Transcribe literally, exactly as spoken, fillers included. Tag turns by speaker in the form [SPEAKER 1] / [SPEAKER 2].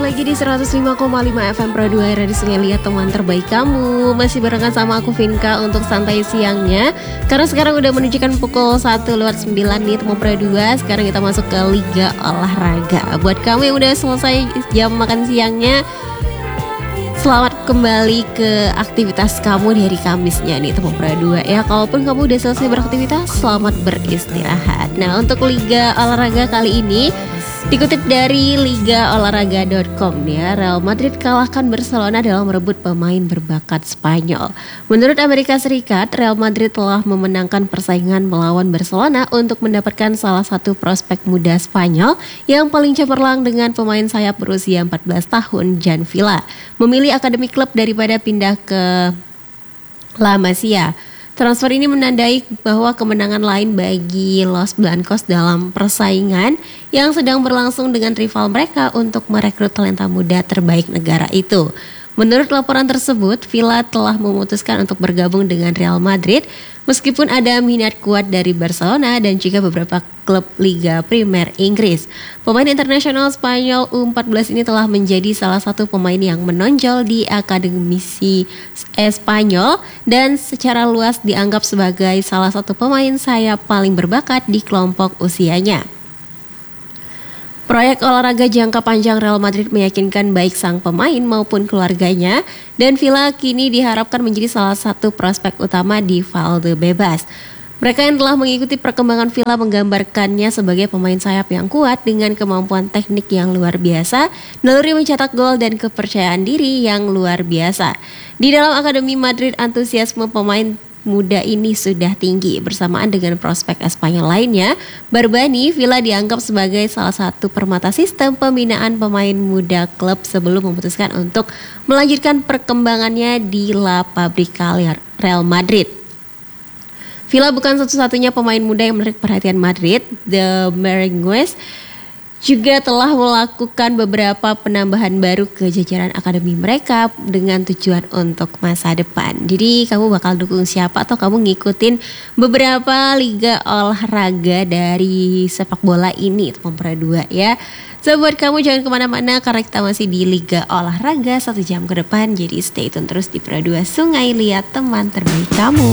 [SPEAKER 1] lagi di seratus lima koma lima F M Pro dua Radio Sungai Liat, teman terbaik kamu. Masih barengan sama aku Vinka untuk santai siangnya. Karena sekarang udah menunjukkan pukul satu lewat sembilan nih teman Pro dua. Sekarang kita masuk ke Liga Olahraga. Buat kamu yang udah selesai jam makan siangnya, selamat kembali ke aktivitas kamu di hari Kamisnya nih teman Pro dua ya. Kalaupun kamu udah selesai beraktivitas, selamat beristirahat. Nah, untuk Liga Olahraga kali ini dikutip dari liga olahraga dot com ya, Real Madrid kalahkan Barcelona dalam merebut pemain berbakat Spanyol. Menurut Amerika Serikat, Real Madrid telah memenangkan persaingan melawan Barcelona untuk mendapatkan salah satu prospek muda Spanyol yang paling cemerlang dengan pemain sayap berusia empat belas tahun, Jan Villa, memilih akademi klub daripada pindah ke La Masia. Transfer ini menandai bahwa kemenangan lain bagi Los Blancos dalam persaingan yang sedang berlangsung dengan rival mereka untuk merekrut talenta muda terbaik negara itu. Menurut laporan tersebut, Villa telah memutuskan untuk bergabung dengan Real Madrid meskipun ada minat kuat dari Barcelona dan juga beberapa klub Liga Primer Inggris. Pemain internasional Spanyol U empat belas ini telah menjadi salah satu pemain yang menonjol di akademisi Spanyol dan secara luas dianggap sebagai salah satu pemain sayap paling berbakat di kelompok usianya. Proyek olahraga jangka panjang Real Madrid meyakinkan baik sang pemain maupun keluarganya, dan Villa kini diharapkan menjadi salah satu prospek utama di Valdebebas. Mereka yang telah mengikuti perkembangan Villa menggambarkannya sebagai pemain sayap yang kuat dengan kemampuan teknik yang luar biasa, naluri mencetak gol dan kepercayaan diri yang luar biasa. Di dalam Akademi Madrid, antusiasme pemain muda ini sudah tinggi. Bersamaan dengan prospek Espanyol lainnya, Barbani, Villa dianggap sebagai salah satu permata sistem pembinaan pemain muda klub sebelum memutuskan untuk melanjutkan perkembangannya di La Pabrica Real Madrid. Villa bukan satu-satunya pemain muda yang menarik perhatian Madrid. The Merengues juga telah melakukan beberapa penambahan baru ke jajaran akademi mereka dengan tujuan untuk masa depan. Jadi kamu bakal dukung siapa atau kamu ngikutin beberapa liga olahraga dari sepak bola ini teman Pro dua ya. So buat kamu jangan kemana-mana karena kita masih di Liga Olahraga satu jam ke depan. Jadi stay tune terus di Pro dua Sungai Liat, teman terbaik kamu.